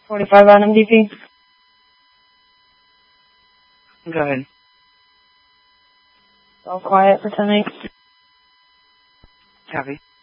45 on MDP. Go ahead. All quiet for 10-8. Copy.